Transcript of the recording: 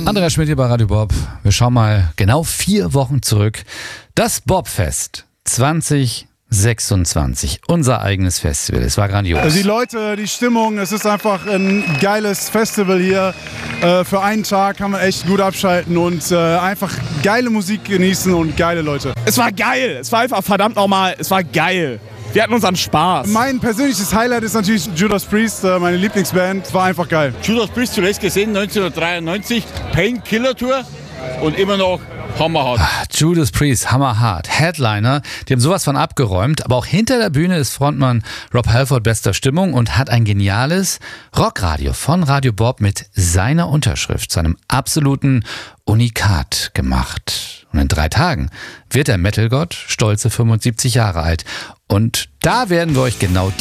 Andreas Schmidt hier bei Radio Bob. Wir schauen mal genau 4 Wochen zurück. Das Bobfest 2026, unser eigenes Festival. Es war grandios. Die Leute, die Stimmung, es ist einfach ein geiles Festival hier. Für einen Tag kann man echt gut abschalten und einfach geile Musik genießen und geile Leute. Es war geil. Es war einfach verdammt nochmal, es war geil. Wir hatten unseren Spaß. Mein persönliches Highlight ist natürlich Judas Priest, meine Lieblingsband. War einfach geil. Judas Priest zuletzt gesehen, 1993, Painkiller Tour und immer noch hammerhart. Judas Priest, hammerhart. Headliner, die haben sowas von abgeräumt. Aber auch hinter der Bühne ist Frontmann Rob Halford bester Stimmung und hat ein geniales Rockradio von Radio Bob mit seiner Unterschrift, seinem absoluten Unikat gemacht. Und in 3 Tagen wird der Metalgott stolze 75 Jahre alt. Und da werden wir euch genau